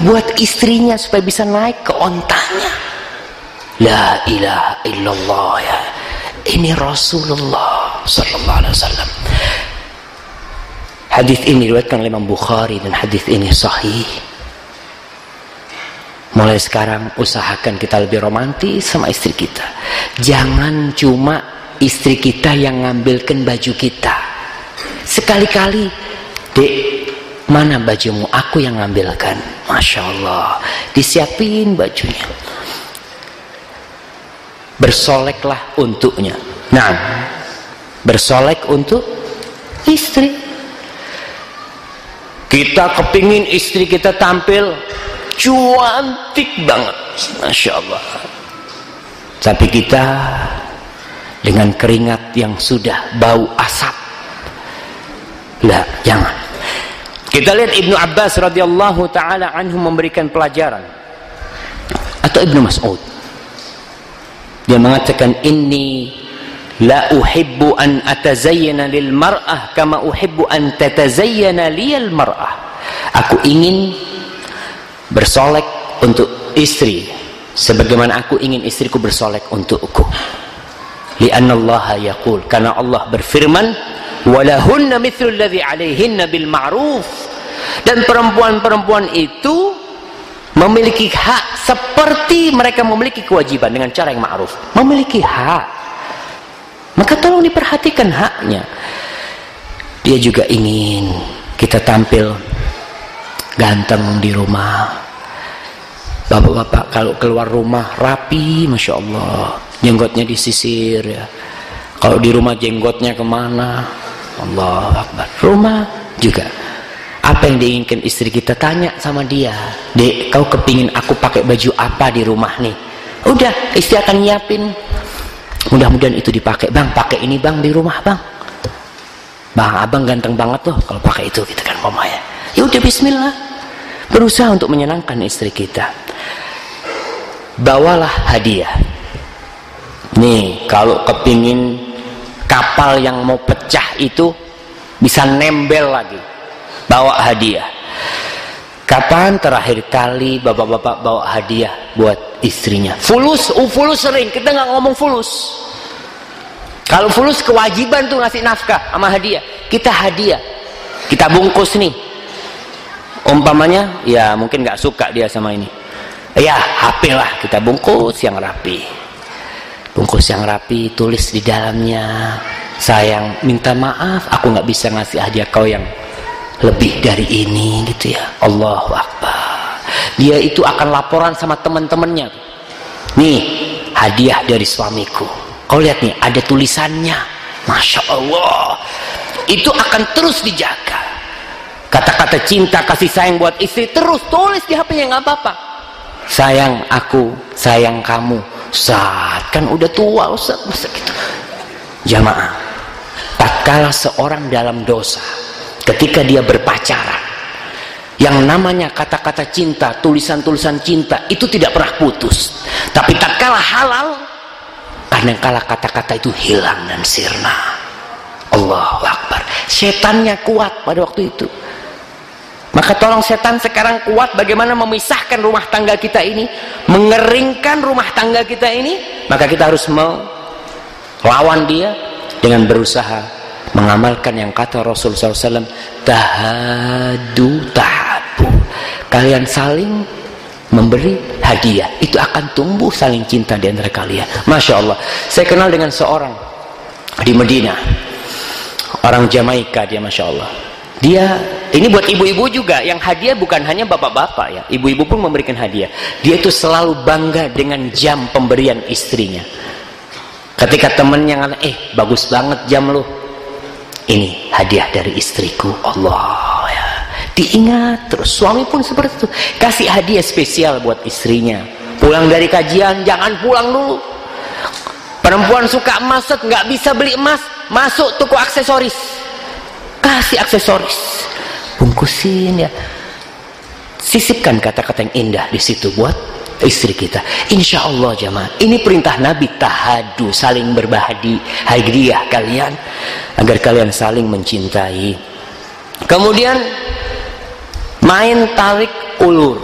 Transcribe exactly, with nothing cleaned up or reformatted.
buat istrinya supaya bisa naik ke ontanya. La ilaha illallah ya. Ini Rasulullah sallallahu alaihi wasallam. Hadis ini diriwayatkan oleh Imam Bukhari dan hadis ini sahih. Mulai sekarang usahakan kita lebih romantis sama istri kita. Jangan cuma istri kita yang ngambilkan baju kita. Sekali-kali, Dek, mana bajumu? Aku yang ngambilkan. Masya Allah, disiapin bajunya. Bersoleklah untuknya. Nah, bersolek untuk istri. Kita kepingin istri kita tampil cantik banget, Masya Allah. Tapi kita dengan keringat yang sudah bau asap. Lah, jangan. Kita lihat Ibnu Abbas radhiyallahu taala anhu memberikan pelajaran, atau Ibnu Mas'ud. Dia mengatakan, inni la uhibbu an atazayyana lil mar'ah kama uhibbu an tatazayyana liyal mar'ah. Aku ingin bersolek untuk istri sebagaimana aku ingin istriku bersolek untukku. Li'anna Allah yaqul, karena Allah berfirman, walahunna mithlu alladhi 'alaihinna bil ma'ruf. Dan perempuan-perempuan itu memiliki hak seperti mereka memiliki kewajiban dengan cara yang ma'ruf. Memiliki hak. Maka tolong diperhatikan haknya. Dia juga ingin kita tampil ganteng di rumah. Bapak-bapak kalau keluar rumah rapi, Masya Allah, jenggotnya disisir ya. Kalau di rumah jenggotnya kemana? Allahu Akbar. Rumah juga. Apa yang diinginkan istri kita, tanya sama dia, Dek, kau kepingin aku pakai baju apa di rumah nih? Udah, istri akan nyiapin. Mudah-mudahan itu dipakai. Bang, pakai ini bang di rumah bang. Bang, abang ganteng banget tuh kalau pakai itu, gitu kan mama ya. Ya udah, bismillah. Berusaha untuk menyenangkan istri kita. Bawalah hadiah. Nih, kalau kepingin kapal yang mau pecah itu bisa nembel lagi, bawa hadiah. Kapan terakhir kali bapak-bapak bawa hadiah buat istrinya? Fulus, uh, fulus sering. Kita nggak ngomong fulus. Kalau fulus kewajiban tuh ngasih nafkah sama hadiah. Kita hadiah, kita bungkus nih. Umpamanya, ya mungkin nggak suka dia sama ini. Ya, H P lah, kita bungkus yang rapi. Bungkus yang rapi, tulis di dalamnya, sayang, minta maaf, aku nggak bisa ngasih hadiah kau yang lebih dari ini, gitu ya. Allahu Akbar. Dia itu akan laporan sama teman-temannya. Nih, hadiah dari suamiku. Kau lihat nih, ada tulisannya. Masya Allah. Itu akan terus dijaga. Kata-kata cinta, kasih sayang buat istri terus tulis di H P-nya, nggak apa-apa. Sayang aku, sayang kamu. Saat kan udah tua Ustaz, masa gitu. Jamaah, tatkala seorang dalam dosa, ketika dia berpacaran, yang namanya kata-kata cinta, tulisan-tulisan cinta itu tidak pernah putus. Tapi tatkala halal, kadangkala kata-kata itu hilang dan sirna. Allahu Akbar. Setannya kuat pada waktu itu. Maka tolong setan sekarang kuat bagaimana memisahkan rumah tangga kita ini, mengeringkan rumah tangga kita ini. Maka kita harus melawan dia dengan berusaha mengamalkan yang kata Rasul sallallahu alaihi wasallam, tahadu tahabu. Kalian saling memberi hadiah, itu akan tumbuh saling cinta di antara kalian. Masya Allah. Saya kenal dengan seorang di Madinah, orang Jamaika dia, Masya Allah. Dia, ini buat ibu-ibu juga, yang hadiah bukan hanya bapak-bapak ya, ibu-ibu pun memberikan hadiah. Dia itu selalu bangga dengan jam pemberian istrinya. Ketika temennya ngata, eh bagus banget jam lu, ini hadiah dari istriku. Allah ya, diingat terus. Suami pun seperti itu, kasih hadiah spesial buat istrinya. Pulang dari kajian, jangan pulang dulu. Perempuan suka emas, nggak bisa beli emas, masuk toko aksesoris, kasih aksesoris, bungkusin ya. Sisipkan kata-kata yang indah di situ buat istri kita. Insya Allah jamaah, ini perintah Nabi, tahadu, saling berbahadi hadiah kalian agar kalian saling mencintai. Kemudian main tarik ulur.